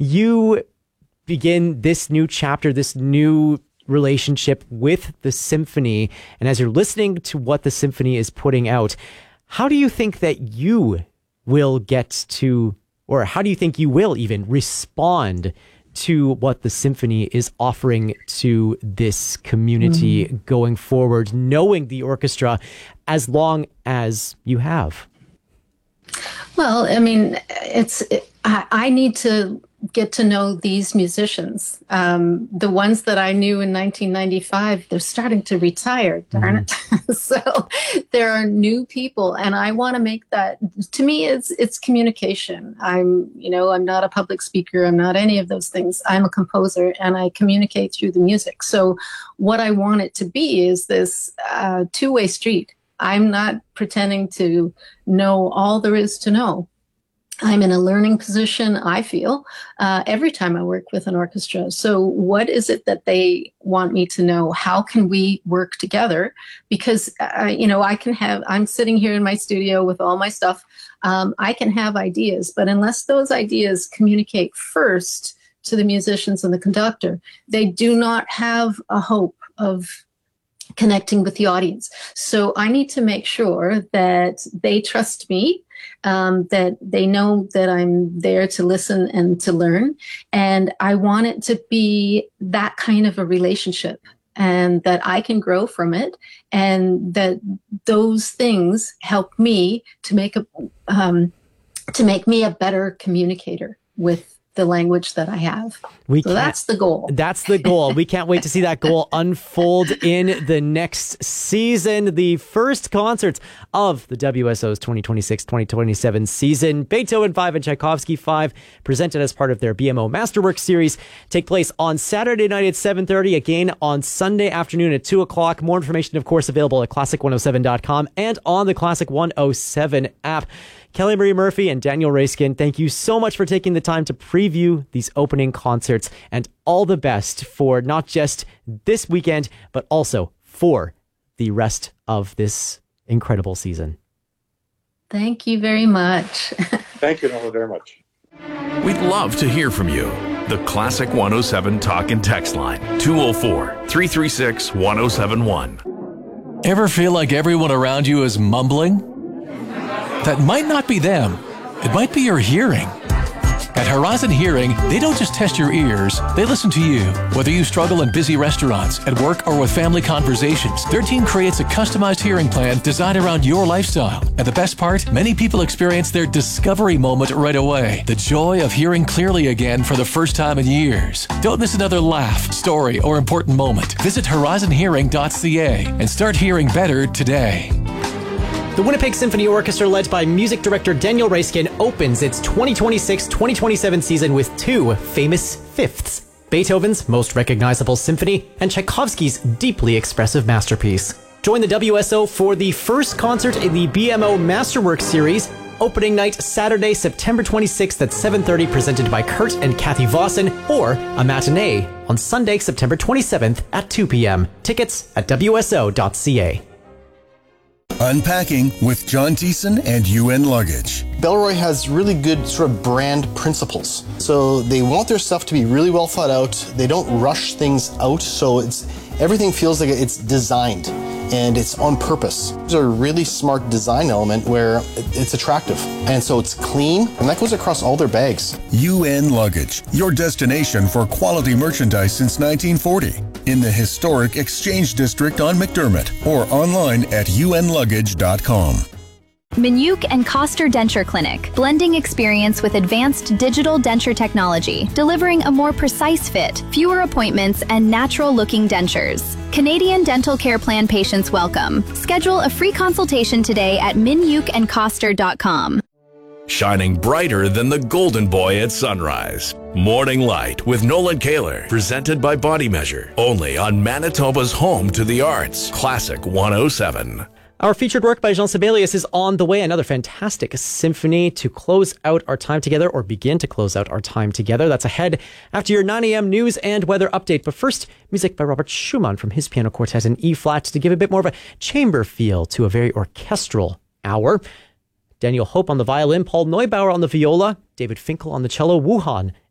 you begin this new chapter, this new relationship with the symphony. And as you're listening to what the symphony is putting out, how do you think that you will get to, or how do you think you will even respond to what the symphony is offering to this community going forward, knowing the orchestra as long as you have? Well, I mean, I need to get to know these musicians. The ones that I knew in 1995, they're starting to retire, darn it. So there are new people, and I want to make that, to me, it's communication. I'm not a public speaker. I'm not any of those things. I'm a composer, and I communicate through the music. So what I want it to be is this two-way street. I'm not pretending to know all there is to know. I'm in a learning position, I feel, every time I work with an orchestra. So what is it that they want me to know? How can we work together? Because, I'm sitting here in my studio with all my stuff. I can have ideas, but unless those ideas communicate first to the musicians and the conductor, they do not have a hope of connecting with the audience. So I need to make sure that they trust me, that they know that I'm there to listen and to learn. And I want it to be that kind of a relationship, and that I can grow from it, and that those things help me to make me a better communicator with the language that I have. So that's the goal. That's the goal. We can't wait to see that goal unfold in the next season. The first concerts of the WSO's 2026-2027 season, Beethoven 5 and Tchaikovsky 5, presented as part of their BMO Masterworks series, take place on Saturday night at 7:30, again on Sunday afternoon at 2 o'clock. More information, of course, available at classic107.com and on the Classic 107 app. Kelly Marie Murphy and Daniel Raiskin, thank you so much for taking the time to preview these opening concerts, and all the best for not just this weekend, but also for the rest of this incredible season. Thank you very much. Thank you, Nola, very much. We'd love to hear from you. The Classic 107 Talk and Text Line, 204-336-1071. Ever feel like everyone around you is mumbling? That might not be them. It might be your hearing. At Horizon Hearing, they don't just test your ears, they listen to you. Whether you struggle in busy restaurants, at work, or with family conversations, their team creates a customized hearing plan designed around your lifestyle. And the best part, many people experience their discovery moment right away. The joy of hearing clearly again for the first time in years. Don't miss another laugh, story, or important moment. Visit horizonhearing.ca and start hearing better today. The Winnipeg Symphony Orchestra, led by music director Daniel Raiskin, opens its 2026-2027 season with two famous fifths: Beethoven's most recognizable symphony and Tchaikovsky's deeply expressive masterpiece. Join the WSO for the first concert in the BMO Masterworks series. Opening night Saturday, September 26th at 7:30, presented by Kurt and Kathy Vossen, or a matinee on Sunday, September 27th at 2 p.m. Tickets at wso.ca. Unpacking with John Thiessen and UN Luggage. Bellroy has really good sort of brand principles. So they want their stuff to be really well thought out. They don't rush things out, so everything feels like it's designed and it's on purpose. There's a really smart design element where it's attractive. And so it's clean, and that goes across all their bags. UN Luggage, your destination for quality merchandise since 1940. In the historic Exchange District on McDermott, or online at unluggage.com. Minuk and Koster Denture Clinic, blending experience with advanced digital denture technology, delivering a more precise fit, fewer appointments, and natural-looking dentures. Canadian Dental Care Plan patients welcome. Schedule a free consultation today at minukandkoster.com. Shining brighter than the golden boy at sunrise. Morning Light with Nolan Kaler, presented by Body Measure, only on Manitoba's home to the arts, Classic 107. Our featured work by Jean Sibelius is on the way. Another fantastic symphony to close out our time together, or begin to close out our time together. That's ahead after your 9 a.m. news and weather update. But first, music by Robert Schumann from his piano quartet in E-flat to give a bit more of a chamber feel to a very orchestral hour. Daniel Hope on the violin, Paul Neubauer on the viola, David Finkel on the cello, Wuhan